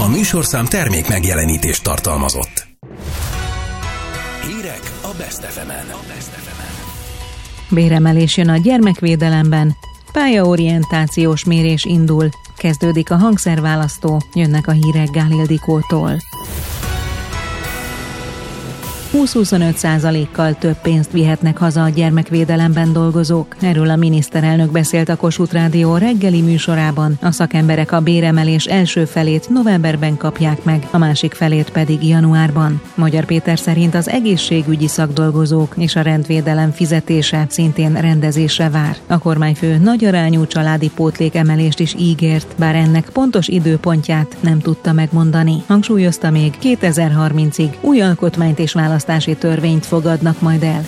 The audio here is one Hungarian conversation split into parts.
A műsorszám termék megjelenítést tartalmazott. Hírek a Best FM-en. Béremelés jön a gyermekvédelemben, pályaorientációs mérés indul, kezdődik a hangszerválasztó, jönnek a hírek Gál Ildikótól. 20-25%-kal több pénzt vihetnek haza a gyermekvédelemben dolgozók. Erről a miniszterelnök beszélt a Kossuth Rádió reggeli műsorában. A szakemberek a béremelés első felét novemberben kapják meg, a másik felét pedig januárban. Magyar Péter szerint az egészségügyi szakdolgozók és a rendvédelem fizetése szintén rendezésre vár. A kormányfő nagyarányú családi pótlékemelést is ígért, bár ennek pontos időpontját nem tudta megmondani. Hangsúlyozta még, 2030-ig új alkotmányt és választási törvényt fogadnak majd el.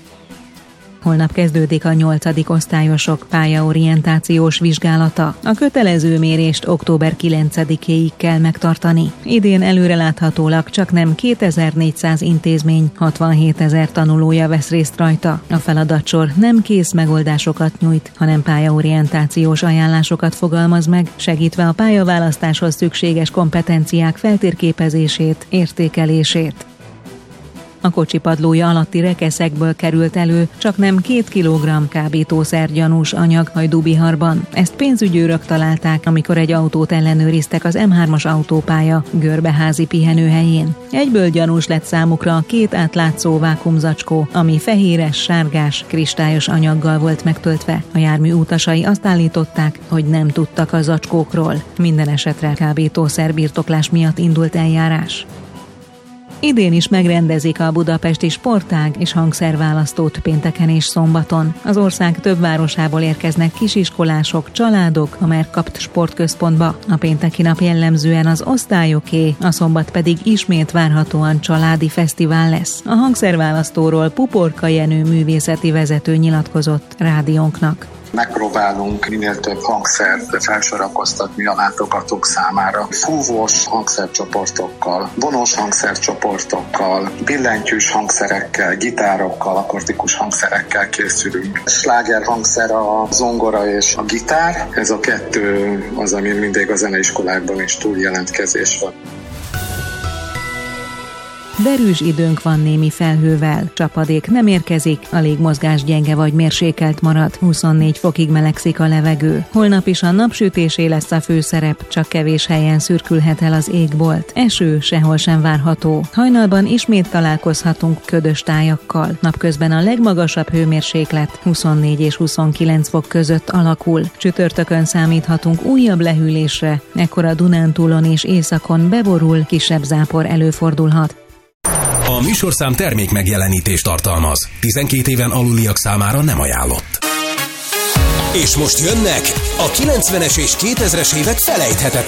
Holnap kezdődik a 8. osztályosok pályaorientációs vizsgálata. A kötelező mérést október 9-éig kell megtartani. Idén előreláthatólag csaknem 2400 intézmény, 67 000 tanulója vesz részt rajta. A feladatsor nem kész megoldásokat nyújt, hanem pályaorientációs ajánlásokat fogalmaz meg, segítve a pályaválasztáshoz szükséges kompetenciák feltérképezését, értékelését. A kocsipadlója alatti rekeszekből került elő csaknem 2 kg kábítószer-gyanús anyag Hajdúbiharban. Ezt pénzügyőrök találták, amikor egy autót ellenőriztek az M3-as autópálya Görbeházi pihenőhelyén. Egyből gyanús lett számukra a 2 átlátszó vákuumzacskó, ami fehéres, sárgás, kristályos anyaggal volt megtöltve. A jármű utasai azt állították, hogy nem tudtak a zacskókról. Minden esetre kábítószer-birtoklás miatt indult eljárás. Idén is megrendezik a budapesti sportág és hangszerválasztót pénteken és szombaton. Az ország több városából érkeznek kisiskolások, családok a Mercapt sportközpontba. A pénteki nap jellemzően az osztályoké, a szombat pedig ismét várhatóan családi fesztivál lesz. A hangszerválasztóról Puporka Jenő művészeti vezető nyilatkozott rádiónknak. Megpróbálunk minél több hangszert felsorakoztatni a látogatók számára. Fúvós hangszercsoportokkal, vonós hangszercsoportokkal, billentyűs hangszerekkel, gitárokkal, akordikus hangszerekkel készülünk. Sláger hangszer a zongora és a gitár. Ez a 2 az, ami mindig a zeneiskolákban is túl jelentkezés van. Derűs időnk van némi felhővel, csapadék nem érkezik, a légmozgás gyenge vagy mérsékelt marad, 24 fokig melegszik a levegő. Holnap is a napsütésé lesz a főszerep, csak kevés helyen szürkülhet el az égbolt. Eső sehol sem várható. Hajnalban ismét találkozhatunk ködös tájakkal. Napközben a legmagasabb hőmérséklet 24 és 29 fok között alakul. Csütörtökön számíthatunk újabb lehűlésre, ekkor a Dunántúlon és északon beborul, kisebb zápor előfordulhat. A műsorszám termék megjelenítést tartalmaz. 12 éven aluliak számára nem ajánlott. És most jönnek a 90-es és 2000-es évek felejthetetlen